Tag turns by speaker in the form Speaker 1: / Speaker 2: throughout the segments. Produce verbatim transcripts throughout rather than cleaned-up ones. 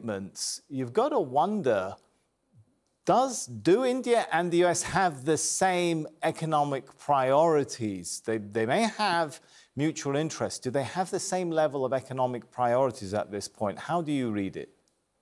Speaker 1: appointments, you've got to wonder, does, do India and the U S have the same economic priorities? They, they may have mutual interests. Do they have the same level of economic priorities at this point? How do you read it?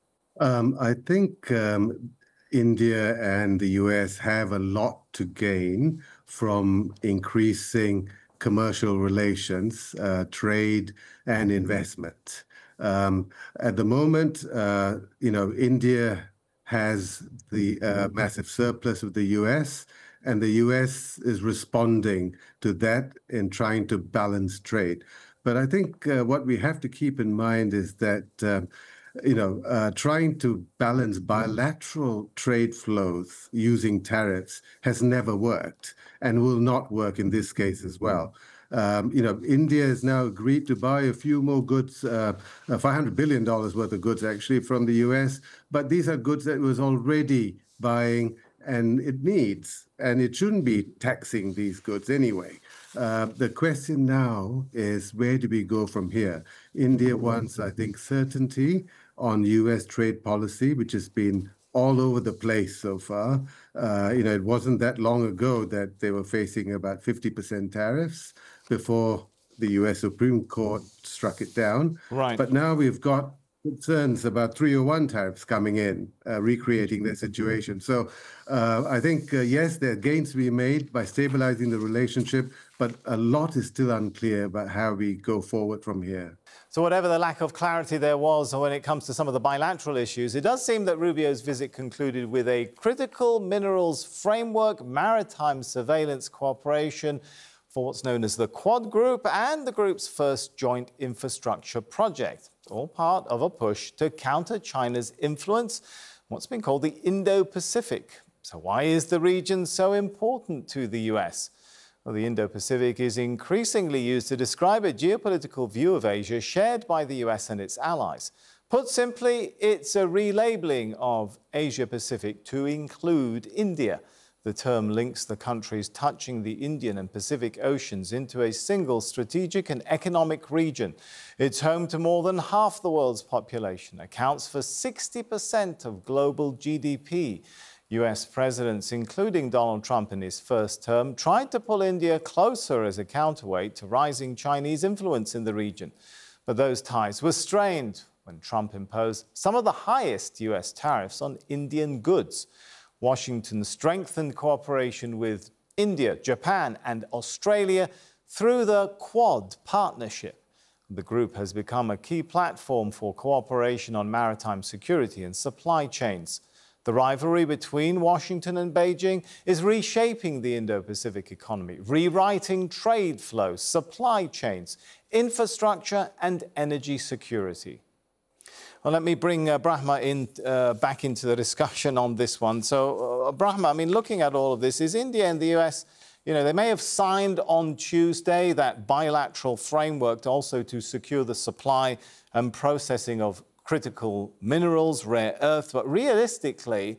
Speaker 2: Um, I think um, India and the U S have a lot to gain from increasing commercial relations, uh, trade, and investment. Um, at the moment, uh, you know, India has the uh, massive surplus of the U S, and the U S is responding to that in trying to balance trade. But I think uh, what we have to keep in mind is that uh, you know, uh, trying to balance bilateral trade flows using tariffs has never worked and will not work in this case as well. Um, you know, India has now agreed to buy a few more goods, uh, five hundred billion dollars worth of goods actually from the U S, but these are goods that it was already buying and it needs, and it shouldn't be taxing these goods anyway. Uh, the question now is, where do we go from here? India wants, I think, certainty on U S trade policy, which has been all over the place so far. Uh, you know, it wasn't that long ago that they were facing about fifty percent tariffs before the U S Supreme Court struck it down.
Speaker 1: Right.
Speaker 2: But now we've got concerns about three oh one tariffs coming in, uh, recreating the situation. So uh, I think, uh, yes, there are gains to be made by stabilizing the relationship, but a lot is still unclear about how we go forward from here.
Speaker 1: So whatever the lack of clarity there was when it comes to some of the bilateral issues, it does seem that Rubio's visit concluded with a critical minerals framework, maritime surveillance cooperation for what's known as the Quad Group and the group's first joint infrastructure project, all part of a push to counter China's influence, what's been called the Indo-Pacific. So why is the region so important to the U S? Well, the Indo-Pacific is increasingly used to describe a geopolitical view of Asia shared by the U S and its allies. Put simply, it's a relabeling of Asia-Pacific to include India. The term links the countries touching the Indian and Pacific Oceans into a single strategic and economic region. It's home to more than half the world's population, accounts for sixty percent of global G D P. U S presidents, including Donald Trump in his first term, tried to pull India closer as a counterweight to rising Chinese influence in the region. But those ties were strained when Trump imposed some of the highest U S tariffs on Indian goods. Washington strengthened cooperation with India, Japan and Australia through the Quad partnership. The group has become a key platform for cooperation on maritime security and supply chains. The rivalry between Washington and Beijing is reshaping the Indo-Pacific economy, rewriting trade flows, supply chains, infrastructure and energy security. Well, let me bring uh, Brahma in, uh, back into the discussion on this one. So, uh, Brahma, I mean, looking at all of this, is India and the U S, you know, they may have signed on Tuesday that bilateral framework to also to secure the supply and processing of critical minerals, rare earth. But realistically,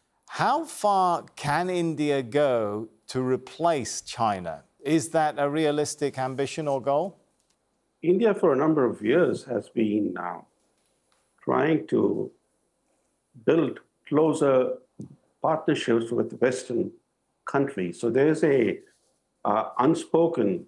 Speaker 1: how far can India go to replace China? Is that a realistic ambition or goal?
Speaker 3: India, for a number of years, has been now trying to build closer partnerships with Western countries. So there's a uh, unspoken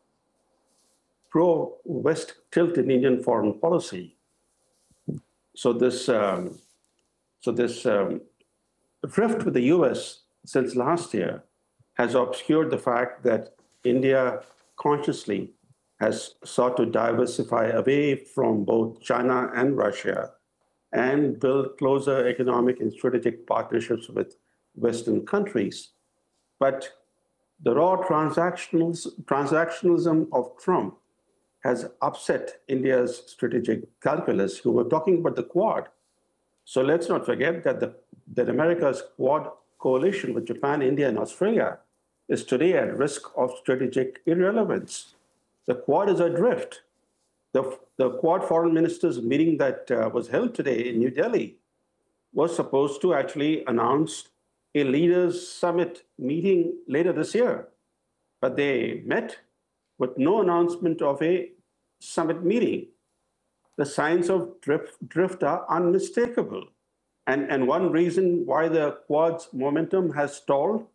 Speaker 3: pro-West tilt in Indian foreign policy. So this, um, so this um, rift with the U S since last year has obscured the fact that India consciously has sought to diversify away from both China and Russia and build closer economic and strategic partnerships with Western countries. But the raw transactionals, transactionalism of Trump has upset India's strategic calculus. We were talking about the Quad. So let's not forget that, the, that America's Quad coalition with Japan, India, and Australia is today at risk of strategic irrelevance. The Quad is adrift. The, the Quad foreign ministers meeting that uh, was held today in New Delhi was supposed to actually announce a leaders summit meeting later this year. But they met with no announcement of a summit meeting. the signs of drift, drift are unmistakable. And, and one reason why the Quad's momentum has stalled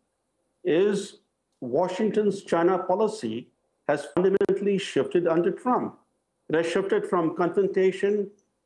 Speaker 3: is Washington's China policy has fundamentally shifted under Trump. It has shifted from confrontation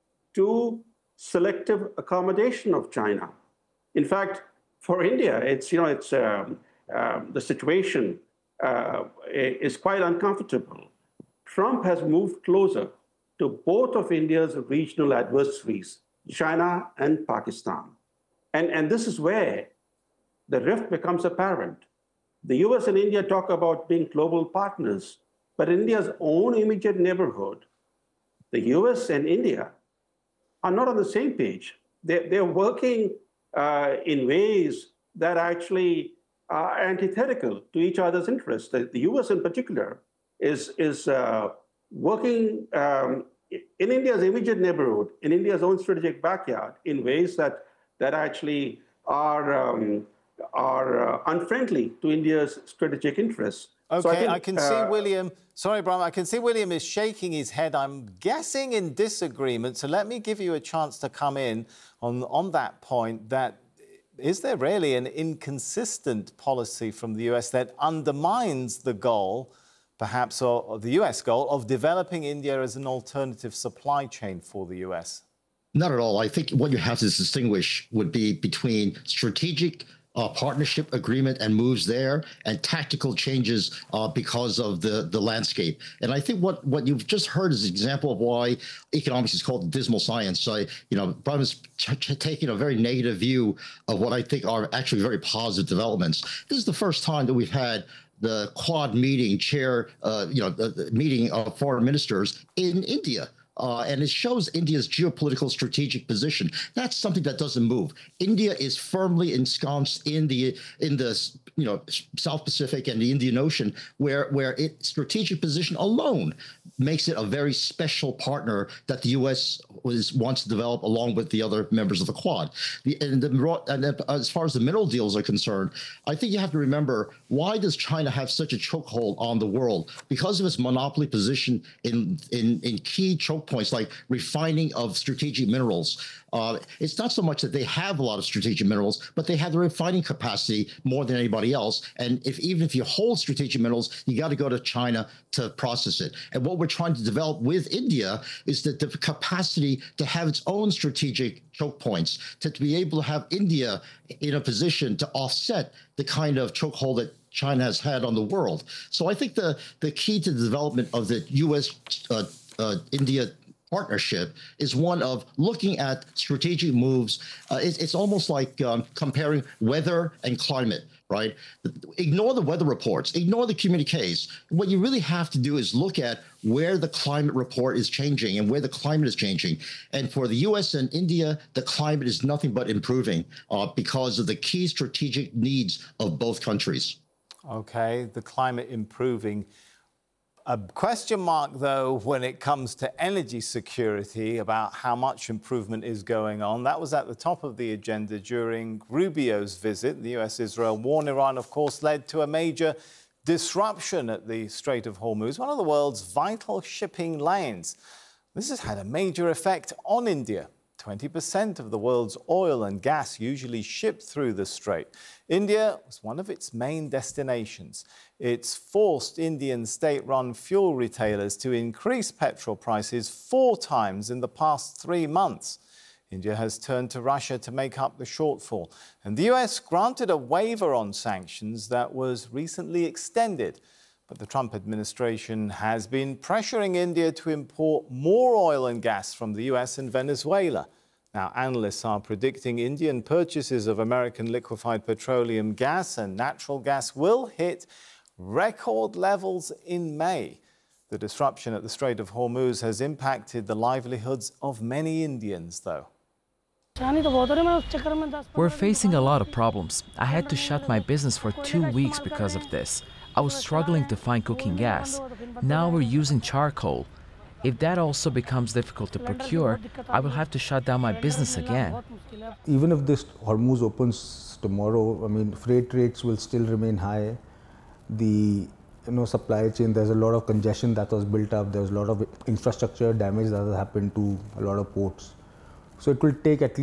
Speaker 3: to selective accommodation of China. In fact, for India, it's, you know, it's, um, um, the situation uh, is quite uncomfortable. Trump has moved closer to both of India's regional adversaries, China and Pakistan. And, and this is where the rift becomes apparent. The U S and India talk about being global partners, but India's own immediate neighborhood, the U S and India, are not on the same page. They're, they're working uh, in ways that actually are antithetical to each other's interests. The, the U S in particular is, is uh, working um, in India's immediate neighborhood, in India's own strategic backyard, in ways that, that actually are, um, are uh, unfriendly to India's strategic interests.
Speaker 1: Okay,
Speaker 3: so I, think,
Speaker 1: I can
Speaker 3: uh,
Speaker 1: see William, sorry, Brian, I can see William is shaking his head. I'm guessing in disagreement. So let me give you a chance to come in on, on that point that is there really an inconsistent policy from the U S that undermines the goal, perhaps, or, or the U S goal of developing India as an alternative supply chain for the U S?
Speaker 4: Not at all. I think what you have to distinguish would be between strategic Uh, partnership agreement and moves there, and tactical changes uh, because of the the landscape. And I think what what you've just heard is an example of why economics is called dismal science. So, you know, Brian is taking a very negative view of what I think are actually very positive developments. This is the first time that we've had the Quad meeting chair, uh, you know, the, the meeting of foreign ministers in India. Uh, and it shows India's geopolitical strategic position. That's something that doesn't move. India is firmly ensconced in the in the you know South Pacific and the Indian Ocean, where where its strategic position alone makes it a very special partner that the U S was, wants to develop along with the other members of the Quad. The, and, the, and as far as the mineral deals are concerned, I think you have to remember, why does China have such a chokehold on the world? Because of its monopoly position in in, in key choke points like refining of strategic minerals. Uh, it's not so much that they have a lot of strategic minerals, but they have the refining capacity more than anybody else. And if even if you hold strategic minerals, you got to go to China to process it. And what we're trying to develop with India is that the capacity to have its own strategic choke points, to, to be able to have India in a position to offset the kind of chokehold that China has had on the world. So I think the, the key to the development of the U S uh, uh, India partnership is one of looking at strategic moves. Uh, it, it's almost like um, comparing weather and climate, right? Ignore the weather reports, ignore the communiques. What you really have to do is look at where the climate report is changing and where the climate is changing. And for the U S and India, the climate is nothing but improving uh, because of the key strategic needs of both countries.
Speaker 1: Okay, the climate improving. A question mark, though, when it comes to energy security, about how much improvement is going on. That was at the top of the agenda during Rubio's visit. The U S-Israel war in Iran, of course, led to a major disruption at the Strait of Hormuz, one of the world's vital shipping lanes. This has had a major effect on India. twenty percent of the world's oil and gas usually shipped through the strait. India was one of its main destinations. It's forced Indian state-run fuel retailers to increase petrol prices four times in the past three months. India has turned to Russia to make up the shortfall. And the U S granted a waiver on sanctions that was recently extended. But the Trump administration has been pressuring India to import more oil and gas from the U S and Venezuela. Now, analysts are predicting Indian purchases of American liquefied petroleum gas and natural gas will hit record levels in May. The disruption at the Strait of Hormuz has impacted the livelihoods of many Indians, though.
Speaker 5: We're facing a lot of problems. I had to shut my business for two weeks because of this. I was struggling to find cooking gas. Now we're using charcoal. If that also becomes difficult to procure, I will have to shut down my business again.
Speaker 6: Even if this Hormuz opens tomorrow, I mean, freight rates will still remain high. The you know, supply chain, there's a lot of congestion that was built up. There's a lot of infrastructure damage that has happened to a lot of ports. So it will take at least